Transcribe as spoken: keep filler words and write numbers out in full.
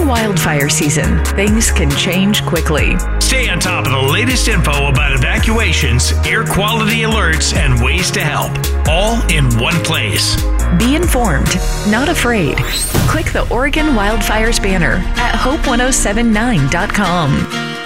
wildfire season, things can change quickly. Stay on top of the latest info about evacuations, air quality alerts, and ways to help, all in one place. Be informed, not afraid. Click the Oregon Wildfires banner at hope ten seventy-nine dot com.